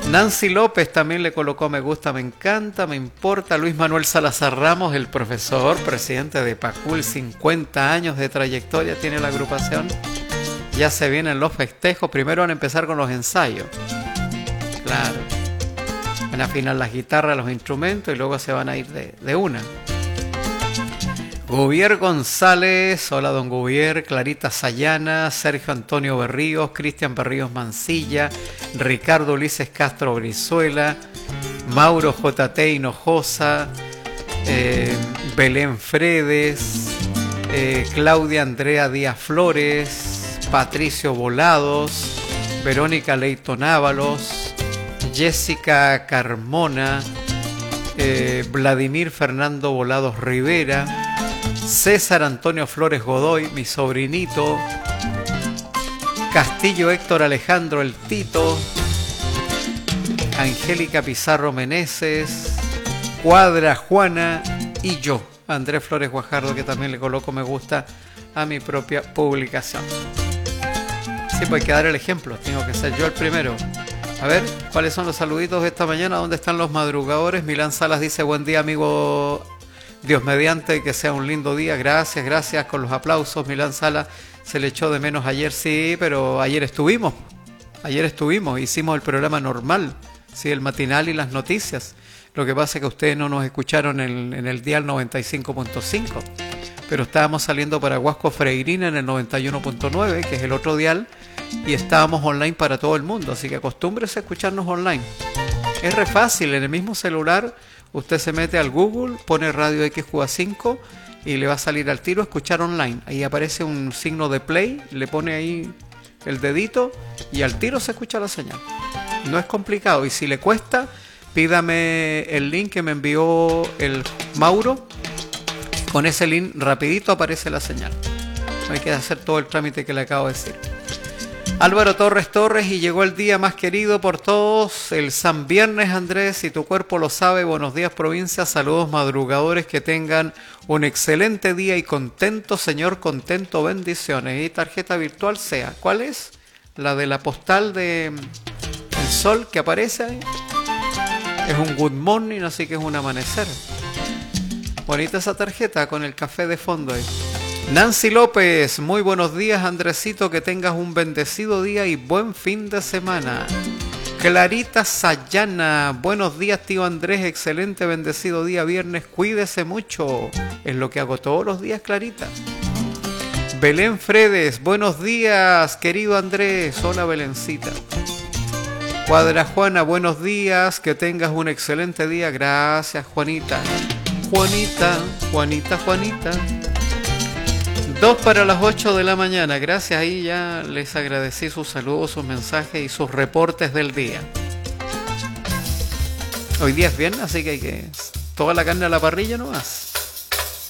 Nancy López también le colocó me gusta, me encanta, me importa. Luis Manuel Salazar Ramos, el profesor, presidente de PACUL, 50 años de trayectoria tiene la agrupación. Ya se vienen los festejos, primero van a empezar con los ensayos. Claro. Van a afinar las guitarras, los instrumentos y luego se van a ir de una. Gubier González, hola don Gubier, Clarita Sayana, Sergio Antonio Berríos, Cristian Berríos Mancilla, Ricardo Ulises Castro Brizuela, Mauro JT Hinojosa, Belén Fredes, Claudia Andrea Díaz Flores, Patricio Volados, Verónica Leighton Ábalos, Jessica Carmona, Vladimir Fernando Volados Rivera, César Antonio Flores Godoy, mi sobrinito, Castillo Héctor Alejandro el Tito, Angélica Pizarro Meneses, Cuadra Juana y yo, Andrés Flores Guajardo, que también le coloco me gusta a mi propia publicación. Sí, pues hay que dar el ejemplo, tengo que ser yo el primero. A ver, ¿cuáles son los saluditos de esta mañana? ¿Dónde están los madrugadores? Milán Salas dice, buen día amigo, Dios mediante, que sea un lindo día. Gracias, gracias con los aplausos. Milán Salas, se le echó de menos ayer, sí, pero ayer estuvimos, hicimos el programa normal, sí, el matinal y las noticias. Lo que pasa es que ustedes no nos escucharon en el dial 95.5, pero estábamos saliendo para Huasco Freirina en el 91.9, que es el otro dial, y estábamos online para todo el mundo, así que acostúmbrese a escucharnos online. Es re fácil, en el mismo celular usted se mete al Google, pone Radio XQA5 y le va a salir al tiro escuchar online. Ahí aparece un signo de play, le pone ahí el dedito y al tiro se escucha la señal. No es complicado, y si le cuesta, pídame el link que me envió el Mauro. Con ese link rapidito aparece la señal. No hay que hacer todo el trámite que le acabo de decir. Álvaro Torres, y llegó el día más querido por todos, el San Viernes, Andrés, si tu cuerpo lo sabe. Buenos días, provincia, saludos madrugadores, que tengan un excelente día y contento, señor, contento, bendiciones. Y tarjeta virtual sea, ¿cuál es? La de la postal de el sol que aparece ahí. Es un good morning, así que es un amanecer. Bonita esa tarjeta con el café de fondo ahí. Nancy López, muy buenos días, Andresito, que tengas un bendecido día y buen fin de semana. Clarita Sayana, buenos días tío Andrés, excelente bendecido día viernes, cuídese mucho. Es lo que hago todos los días, Clarita. Belén Fredes, buenos días querido Andrés, hola Belencita. Cuadra Juana, buenos días, que tengas un excelente día, gracias Juanita. Juanita. 2 para las 8 de la mañana. Gracias, ahí ya les agradecí sus saludos, sus mensajes y sus reportes del día. Hoy día es viernes, así que hay que toda la carne a la parrilla nomás.